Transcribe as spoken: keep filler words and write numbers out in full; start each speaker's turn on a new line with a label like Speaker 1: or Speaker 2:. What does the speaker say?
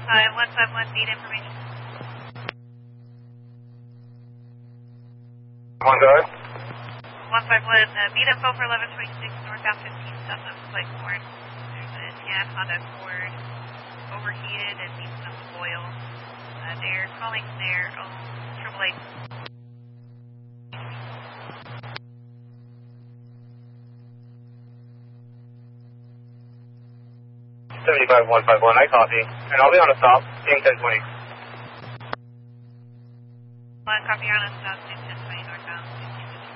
Speaker 1: five one five one, need information.
Speaker 2: One guard.
Speaker 1: one five one, uh, need info for eleven twenty-six, northbound fifteen, south of Leghorn. There's a tan Honda Accord, overheated and needs some oil. Uh, they're calling their own triple A.
Speaker 2: seventy-five one five one, I copy. And I'll be on a stop, team ten twenty.
Speaker 1: One copy on a stop.